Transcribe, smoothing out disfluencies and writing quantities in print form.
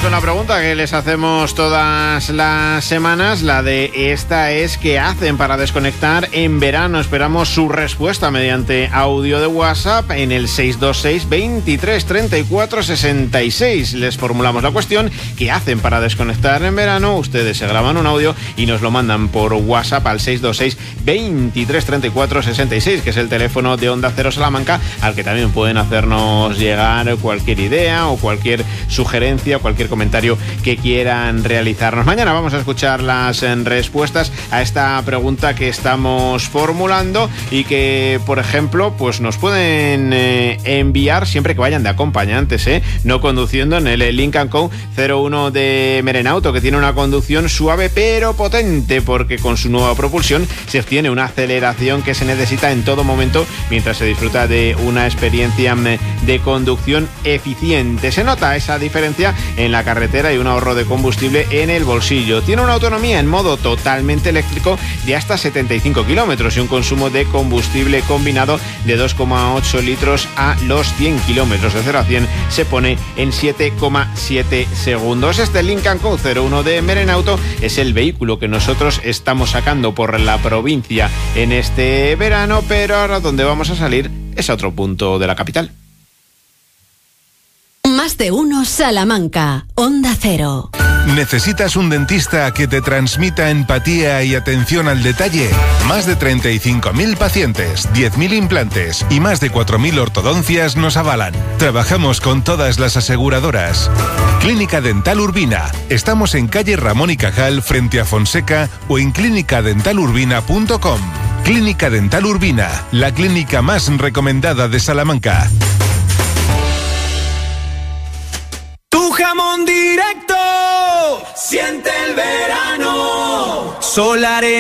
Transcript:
con la pregunta que les hacemos todas las semanas. La de esta es: ¿qué hacen para desconectar en verano? Esperamos su respuesta mediante audio de WhatsApp en el 626 23 34 66. Les formulamos la cuestión: ¿qué hacen para desconectar en verano? Ustedes se graban un audio y nos lo mandan por WhatsApp al 626 23 34 66, que es el teléfono de Onda Cero Salamanca, al que también pueden hacernos llegar cualquier idea o cualquier sugerencia o cualquier comentario que quieran realizarnos. Mañana vamos a escuchar las respuestas a esta pregunta que estamos formulando y que, por ejemplo, pues nos pueden enviar siempre que vayan de acompañantes, no conduciendo, en el Lincoln Co. 01 de Merenauto, que tiene una conducción suave pero potente, porque con su nueva propulsión se obtiene una aceleración que se necesita en todo momento mientras se disfruta de una experiencia de conducción eficiente. Se nota esa diferencia en la carretera y un ahorro de combustible en el bolsillo. Tiene una autonomía en modo totalmente eléctrico de hasta 75 kilómetros y un consumo de combustible combinado de 2,8 litros a los 100 kilómetros. De 0 a 100 se pone en 7,7 segundos. Este Lincoln Co. 01 de Merenauto es el vehículo que nosotros estamos sacando por la provincia en este verano, pero ahora donde vamos a salir es a otro punto de la capital. Más de uno Salamanca, Onda Cero. ¿Necesitas un dentista que te transmita empatía y atención al detalle? Más de 35.000 pacientes, 10.000 implantes y más de 4.000 ortodoncias nos avalan. Trabajamos con todas las aseguradoras. Clínica Dental Urbina. Estamos en calle Ramón y Cajal, frente a Fonseca, o en clinicadentalurbina.com. Clínica Dental Urbina, la clínica más recomendada de Salamanca. Tu jamón directo, siente el verano. Solar